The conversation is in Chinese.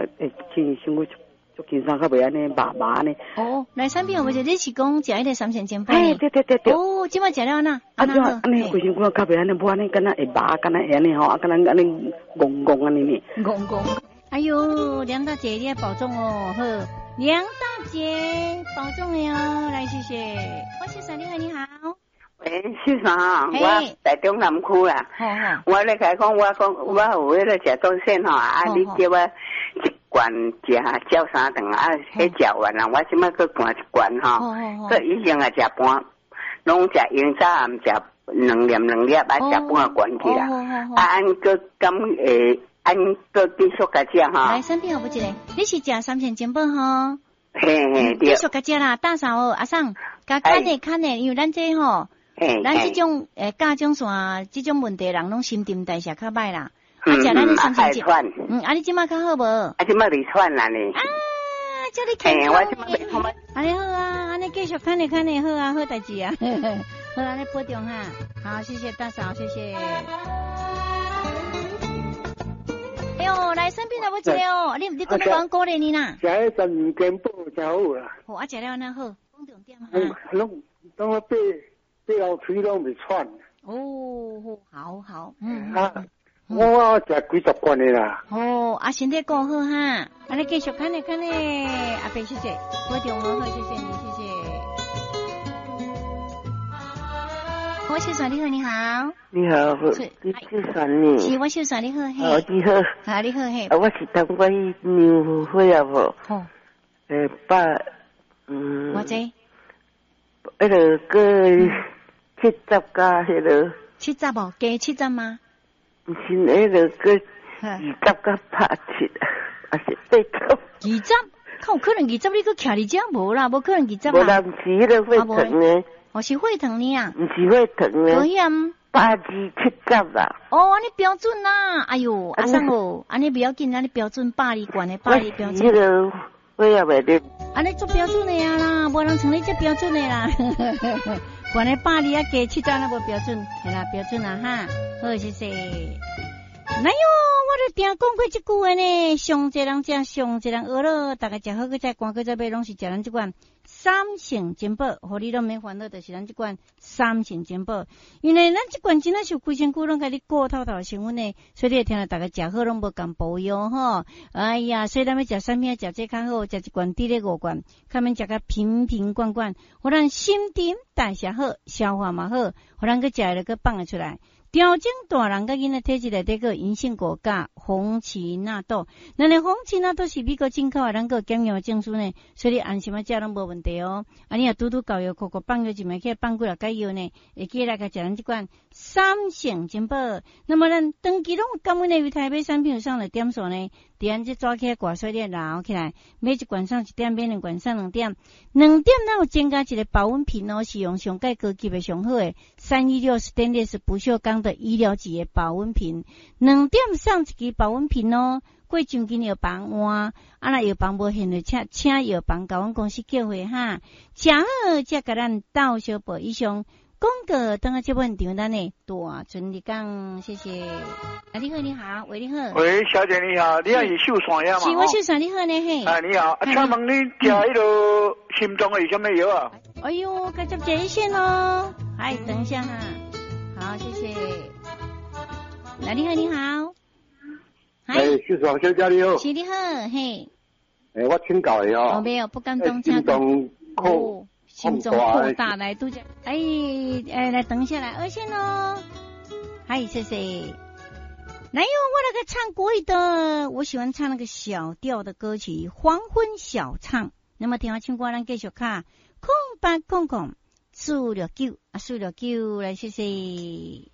会生活足轻松，较袂安尼麻麻呢。 哦，来产品有无就你是讲食迄个三鲜煎包？ 哎，对。 哦，即摆食了哪？ 安尼规身躯较袂安尼，无安尼，敢若会麻，敢若会安尼吼，敢若安尼戆安尼呢。 戆。哎呦，梁大姐你要保重哦，好，梁大姐保重的哦，来谢谢。我先生你好，你好。 喂，先生啊，我在中南区啦。我咧甲讲，我有迄个食中线吼，你叫我一罐食照三顿迄食完啦，我即摆搁灌一罐吼，搁以前食半，拢食用早暗食2粒，食半罐去啦。按搁敢按搁继续甲食吼。 来，产品好不一个，你是食三鲜煎包吼？ 嘿， 继续甲食啦，大嫂阿桑，甲看的，因为咱这吼。咱这种甲种线这种问题人拢心沉代谢较歹啦，食咱的三鲜煎，你即摆较好无？ 即摆袂喘啦呢。 叫你看。 我即摆袂喘。 安尼好啊，安尼继续看的好啊，好代志啊。好，安尼保重哈。好，谢谢大嫂，谢谢。哎呦，来生病了，我一个哦，你讲讲鼓励你啦。 食迄三鲜煎包真好啦。 好，食了安尼好，讲重点哈。 拢我背后腿拢袂喘。 哦，好， 我食几十罐的啦。 哦，身体顾好哈，安尼继续看呢，阿伯谢谢，保重哦，好，谢谢你，谢谢。我秀爽你好，你好。 你好，你秀爽你。 是我秀爽你好，嘿。 你好。 好，你好嘿。 我是当过去牛会啊无？ 好。我这。 迄个个70加迄个。 70无？加70吗？ 唔是迄个个20加87，还是80。 20？看有可能20你搁徛伫遮无啦，无可能20啦。 无啦，唔是迄个会疼的。 我是会疼你啊？ 唔是会疼的。 可以啊。 80、70啦。 哦，安尼标准啦。哎呦，阿桑哦，安尼不要紧，安尼标准80罐的80标准。 迄个我也袂得。 安尼做标准的呀啦，无人像你这标准的啦。罐的80啊，加70那无标准，系啦，标准啦哈。好，谢谢。哪有？我就定讲过这句话呢，上一人食，上一人学了，大家食好，搁再赶，搁再买，拢是食咱这款三鲜煎包，互你拢免烦恼，就是咱这款三鲜煎包。因为咱这款真正是规身躯拢甲你顾透透的成分呢，所以你会听到大家食好拢无共保养吼。哎呀，所以咱要食啥物啊？食这较好，食一罐滴咧5罐，较免食甲瓶瓶罐罐，互咱心沉代谢好，消化嘛好，互咱搁食了搁放得出来。调整大人甲囡仔体质内底个银杏果甲红荠纳豆，咱的红荠纳豆是美国进口的，咱个检验证书呢，所以你安心啊食拢无问题哦。啊，你若拄搞药，口放药一枚去放几落解药呢，会记来甲食咱这款三鲜煎包。那么咱长期拢有感恩的为台北产品上的点数呢，伫咱这抓起来挂水咧捞起来，每一罐上1点，每2罐上2点，2点咱有增加一个保温瓶哦，是用上盖高级的上好的316 Stainless 不锈钢的医疗级的保温瓶，2点上一支保温瓶哦。过上间药房换，若药房无现就请药房甲阮公司叫回哈，食好才甲咱斗相报。以上广告等下接问场咱的大春日讲，谢谢。你好，你好，喂，你好。 喂，小姐你好，你也是秀爽呀嘛？ 是我秀爽，你好呢嘿。 你好，请问你食迄个心脏的有什么药啊？ 哎呦，该接接一线咯。哎，等一下哈。好，谢谢。你好，你好。 秀爽小姐你好。 是你好，嘿。 我请教的哦。 没有，不敢当。心脏扩大来度假。来等一下来2线哦。嗨，谢谢。来哟，我那个唱国语的，我喜欢唱那个小调的歌曲《黄昏小唱》。那么电话请过来继续卡0800469469来，谢谢。